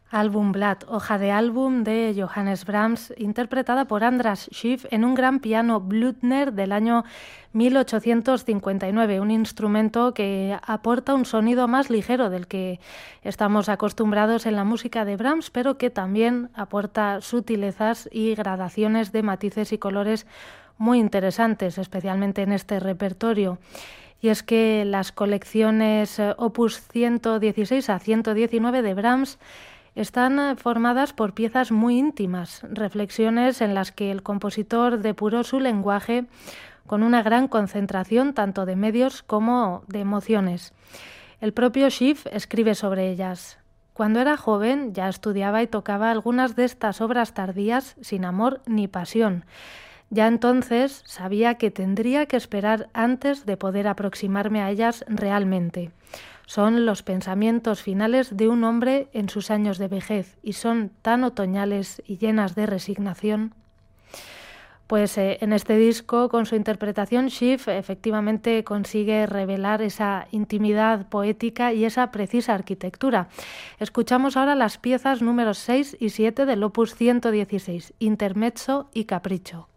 Albumblad, hoja de álbum de Johannes Brahms, interpretada por Andras Schiff en un gran piano Blüthner del año 1859, un instrumento que aporta un sonido más ligero del que estamos acostumbrados en la música de Brahms, pero que también aporta sutilezas y gradaciones de matices y colores muy interesantes, especialmente en este repertorio. Y es que las colecciones Opus 116 a 119 de Brahms están formadas por piezas muy íntimas, reflexiones en las que el compositor depuró su lenguaje con una gran concentración tanto de medios como de emociones. El propio Schiff escribe sobre ellas. Cuando era joven ya estudiaba y tocaba algunas de estas obras tardías sin amor ni pasión. Ya entonces sabía que tendría que esperar antes de poder aproximarme a ellas realmente. Son los pensamientos finales de un hombre en sus años de vejez y son tan otoñales y llenas de resignación. Pues en este disco, con su interpretación, Schiff efectivamente consigue revelar esa intimidad poética y esa precisa arquitectura. Escuchamos ahora las piezas números 6 y 7 del Opus 116, Intermezzo y Capricho.